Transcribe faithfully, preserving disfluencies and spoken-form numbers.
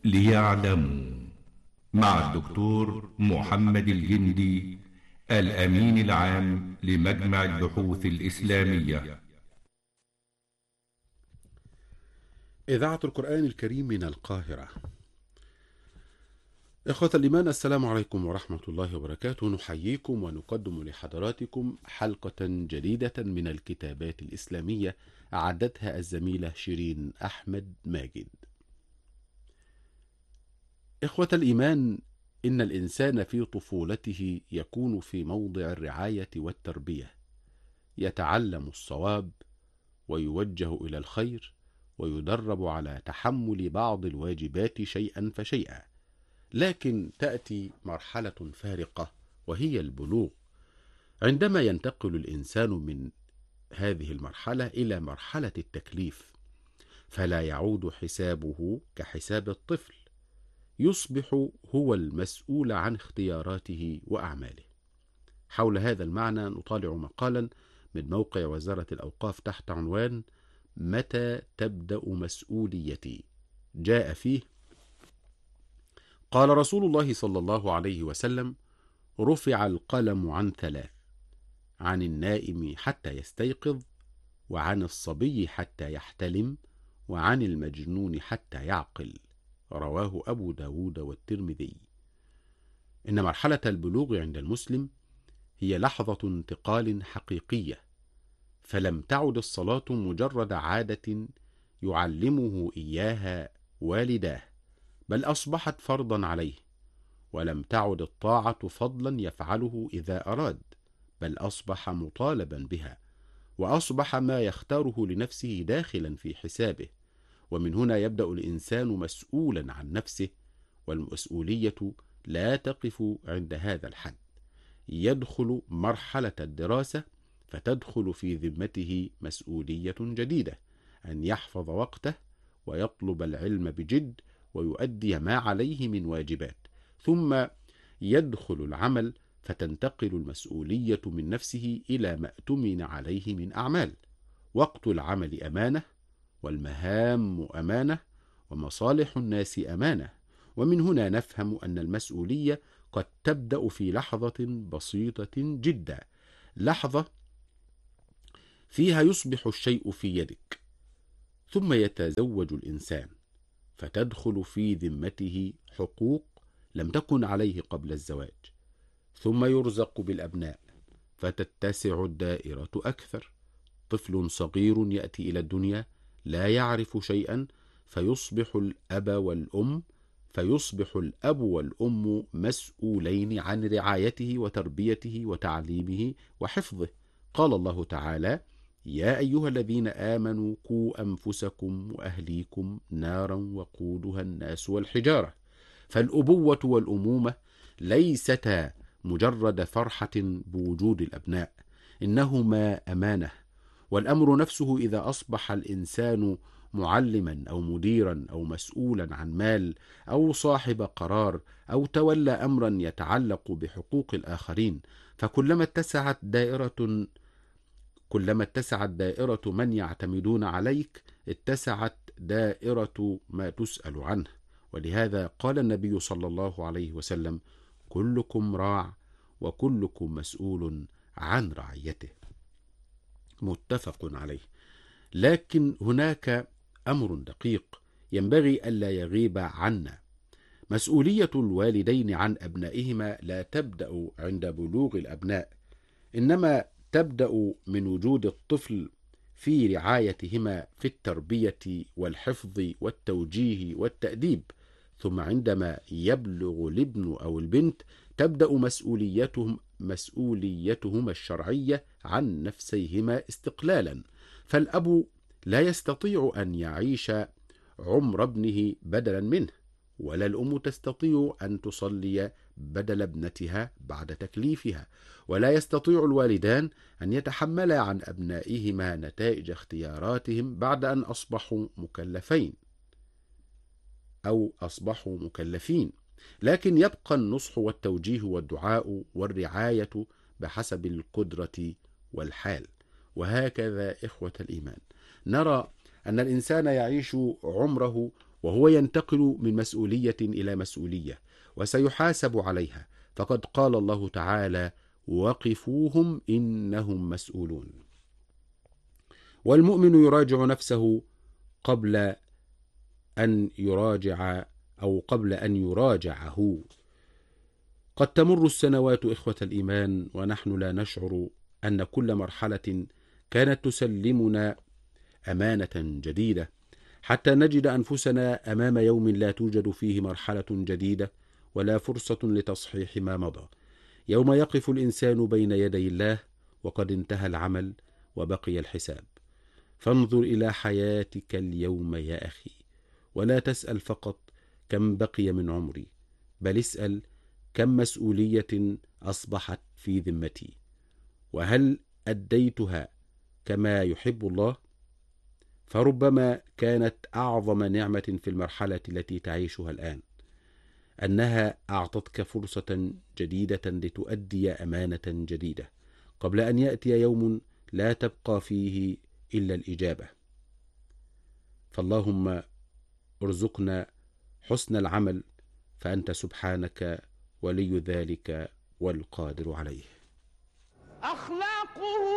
ليعلموا، مع الدكتور محمد الجندي، الأمين العام لمجمع البحوث الإسلامية. إذاعة القرآن الكريم من القاهرة. إخوة الإيمان، السلام عليكم ورحمة الله وبركاته. نحييكم ونقدم لحضراتكم حلقة جديدة من الكتابات الإسلامية أعدتها الزميلة شيرين أحمد ماجد. إخوة الإيمان، إن الإنسان في طفولته يكون في موضع الرعاية والتربية، يتعلم الصواب ويوجه إلى الخير، ويدرب على تحمل بعض الواجبات شيئا فشيئا. لكن تأتي مرحلة فارقة وهي البلوغ، عندما ينتقل الإنسان من هذه المرحلة إلى مرحلة التكليف، فلا يعود حسابه كحساب الطفل، يصبح هو المسؤول عن اختياراته وأعماله. حول هذا المعنى نطالع مقالا من موقع وزارة الأوقاف تحت عنوان متى تبدأ مسؤوليتي؟ جاء فيه: قال رسول الله صلى الله عليه وسلم: رفع القلم عن ثلاث، عن النائم حتى يستيقظ، وعن الصبي حتى يحتلم، وعن المجنون حتى يعقل. رواه أبو داود والترمذي. إن مرحلة البلوغ عند المسلم هي لحظة انتقال حقيقية، فلم تعد الصلاة مجرد عادة يعلمه إياها والداه، بل أصبحت فرضا عليه. ولم تعد الطاعة فضلا يفعله إذا أراد، بل أصبح مطالبا بها، وأصبح ما يختاره لنفسه داخلا في حسابه. ومن هنا يبدأ الإنسان مسؤولا عن نفسه، والمسؤولية لا تقف عند هذا الحد. يدخل مرحلة الدراسة، فتدخل في ذمته مسؤولية جديدة، أن يحفظ وقته ويطلب العلم بجد ويؤدي ما عليه من واجبات. ثم يدخل العمل، فتنتقل المسؤولية من نفسه إلى ما اؤتمن عليه من أعمال. وقت العمل أمانة، والمهام أمانة، ومصالح الناس أمانة. ومن هنا نفهم أن المسؤولية قد تبدأ في لحظة بسيطة جدا، لحظة فيها يصبح الشيء في يدك، ثم يتزوج الإنسان، فتدخل في ذمته حقوق لم تكن عليه قبل الزواج، ثم يرزق بالأبناء، فتتسع الدائرة أكثر. طفل صغير يأتي إلى الدنيا لا يعرف شيئا، فيصبح الأب والأم فيصبح الأب والأم مسؤولين عن رعايته وتربيته وتعليمه وحفظه. قال الله تعالى: يا أيها الذين آمنوا قوا أنفسكم وأهليكم نارا وقودها الناس والحجارة. فالأبوة والأمومة ليستا مجرد فرحة بوجود الأبناء، إنهما أمانة. والأمر نفسه إذا أصبح الإنسان معلما أو مديرا أو مسؤولا عن مال أو صاحب قرار أو تولى أمرا يتعلق بحقوق الآخرين، فكلما اتسعت دائرة كلما اتسعت دائرة من يعتمدون عليك، اتسعت دائرة ما تسأل عنه. ولهذا قال النبي صلى الله عليه وسلم: كلكم راع وكلكم مسؤول عن رعيته. متفق عليه. لكن هناك أمر دقيق ينبغي ألا يغيب عنا: مسؤولية الوالدين عن أبنائهما لا تبدأ عند بلوغ الأبناء، إنما تبدأ من وجود الطفل في رعايتهما في التربية والحفظ والتوجيه والتأديب. ثم عندما يبلغ الابن أو البنت تبدأ مسؤوليتهم مسؤوليتهما الشرعية عن نفسيهما استقلالا. فالأب لا يستطيع أن يعيش عمر ابنه بدلا منه، ولا الأم تستطيع أن تصلي بدل ابنتها بعد تكليفها، ولا يستطيع الوالدان أن يتحملا عن أبنائهما نتائج اختياراتهم بعد أن أصبحوا مكلفين أو أصبحوا مكلفين. لكن يبقى النصح والتوجيه والدعاء والرعاية بحسب القدرة والحال. وهكذا إخوة الإيمان، نرى أن الإنسان يعيش عمره وهو ينتقل من مسؤولية إلى مسؤولية وسيحاسب عليها، فقد قال الله تعالى: وقفوهم إنهم مسؤولون. والمؤمن يراجع نفسه قبل أن يراجع أو قبل أن يراجعه. قد تمر السنوات إخوة الإيمان ونحن لا نشعر أن كل مرحلة كانت تسلمنا أمانة جديدة، حتى نجد أنفسنا أمام يوم لا توجد فيه مرحلة جديدة ولا فرصة لتصحيح ما مضى، يوم يقف الإنسان بين يدي الله وقد انتهى العمل وبقي الحساب. فانظر إلى حياتك اليوم يا أخي، ولا تسأل فقط كم بقي من عمري، بل اسأل كم مسؤولية أصبحت في ذمتي، وهل أديتها كما يحب الله؟ فربما كانت أعظم نعمة في المرحلة التي تعيشها الآن أنها أعطتك فرصة جديدة لتؤدي أمانة جديدة قبل أن يأتي يوم لا تبقى فيه إلا الإجابة. فاللهم ارزقنا حسن العمل، فأنت سبحانك ولي ذلك والقادر عليه. أخلاقه